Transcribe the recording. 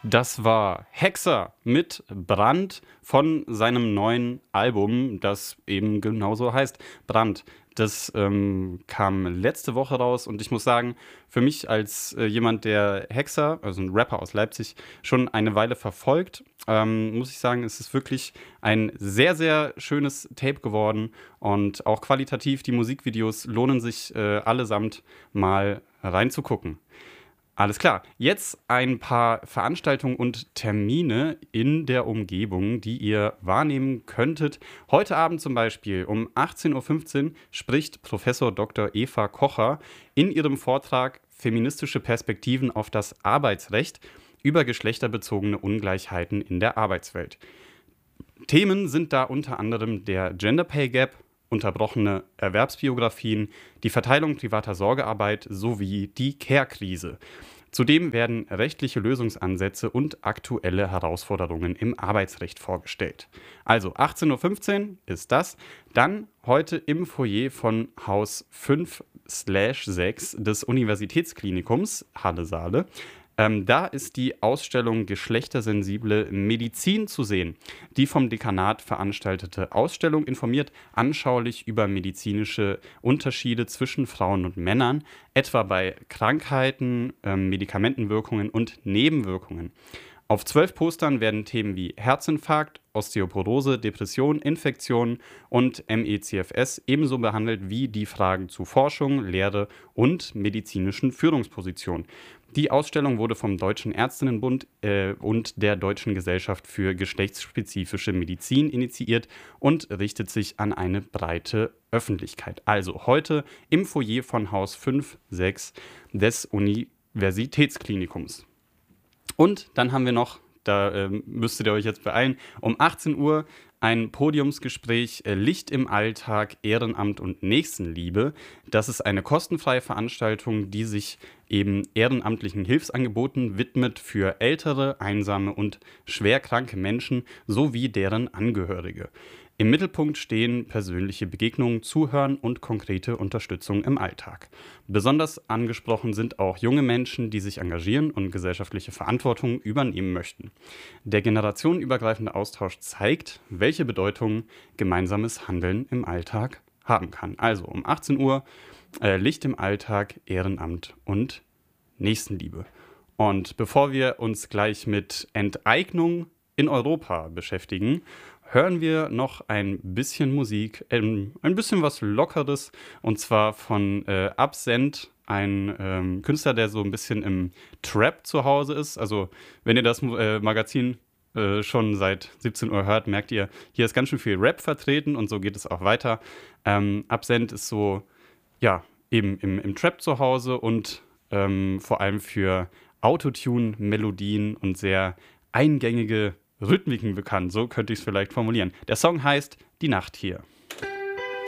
Das war Hexer mit Brand von seinem neuen Album, das eben genauso heißt, Brand. Das kam letzte Woche raus und ich muss sagen, für mich als jemand, der Hexer, also ein Rapper aus Leipzig, schon eine Weile verfolgt, muss ich sagen, es ist wirklich ein sehr, sehr schönes Tape geworden und auch qualitativ, die Musikvideos lohnen sich allesamt mal reinzugucken. Alles klar. Jetzt ein paar Veranstaltungen und Termine in der Umgebung, die ihr wahrnehmen könntet. Heute Abend zum Beispiel um 18:15 Uhr spricht Professor Dr. Eva Kocher in ihrem Vortrag Feministische Perspektiven auf das Arbeitsrecht über geschlechterbezogene Ungleichheiten in der Arbeitswelt. Themen sind da unter anderem der Gender Pay Gap, unterbrochene Erwerbsbiografien, die Verteilung privater Sorgearbeit sowie die Care-Krise. Zudem werden rechtliche Lösungsansätze und aktuelle Herausforderungen im Arbeitsrecht vorgestellt. Also 18:15 Uhr ist das. Dann heute im Foyer von Haus 5/6 des Universitätsklinikums Halle Saale. Da ist die Ausstellung Geschlechtersensible Medizin zu sehen. Die vom Dekanat veranstaltete Ausstellung informiert anschaulich über medizinische Unterschiede zwischen Frauen und Männern, etwa bei Krankheiten, Medikamentenwirkungen und Nebenwirkungen. Auf 12 Postern werden Themen wie Herzinfarkt, Osteoporose, Depression, Infektionen und MECFS ebenso behandelt wie die Fragen zu Forschung, Lehre und medizinischen Führungspositionen. Die Ausstellung wurde vom Deutschen Ärztinnenbund und der Deutschen Gesellschaft für geschlechtsspezifische Medizin initiiert und richtet sich an eine breite Öffentlichkeit. Also heute im Foyer von Haus 5/6 des Universitätsklinikums. Und dann haben wir noch, da müsstet ihr euch jetzt beeilen, um 18 Uhr ein Podiumsgespräch Licht im Alltag, Ehrenamt und Nächstenliebe. Das ist eine kostenfreie Veranstaltung, die sich eben ehrenamtlichen Hilfsangeboten widmet für ältere, einsame und schwerkranke Menschen sowie deren Angehörige. Im Mittelpunkt stehen persönliche Begegnungen, Zuhören und konkrete Unterstützung im Alltag. Besonders angesprochen sind auch junge Menschen, die sich engagieren und gesellschaftliche Verantwortung übernehmen möchten. Der generationenübergreifende Austausch zeigt, welche Bedeutung gemeinsames Handeln im Alltag haben kann. Also um 18 Uhr Licht im Alltag, Ehrenamt und Nächstenliebe. Und bevor wir uns gleich mit Enteignung in Europa beschäftigen, hören wir noch ein bisschen Musik, ein bisschen was Lockeres, und zwar von Absent, ein Künstler, der so ein bisschen im Trap zu Hause ist. Also wenn ihr das Magazin schon seit 17 Uhr hört, merkt ihr, hier ist ganz schön viel Rap vertreten und so geht es auch weiter. Absent ist so, ja, eben im Trap zu Hause und vor allem für Autotune-Melodien und sehr eingängige Rhythmiken bekannt, so könnte ich es vielleicht formulieren. Der Song heißt Die Nacht hier.